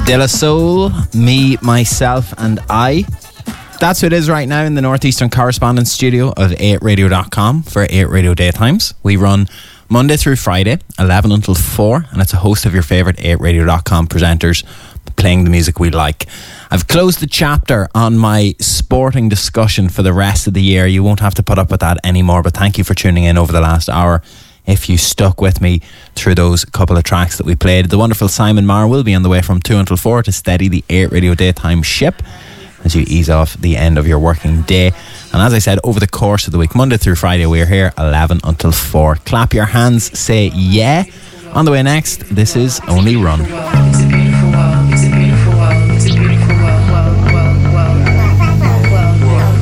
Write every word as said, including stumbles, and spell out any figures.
De La Soul, me, myself and I. That's who it is right now in the Northeastern Correspondence Studio of eight radio dot com for eight Radio Daytimes. We run Monday through Friday, eleven until four, and it's a host of your favourite eight radio dot com presenters playing the music we like. I've closed the chapter on my sporting discussion for the rest of the year. You won't have to put up with that anymore, but thank you for tuning in over the last hour. If you stuck with me through those couple of tracks that we played, the wonderful Simon Marr will be on the way from two until four to steady the eight Radio Daytime ship as you ease off the end of your working day. And as I said, over the course of the week, Monday through Friday, we're here eleven until four. Clap your hands, say yeah. On the way next, this is Only Run.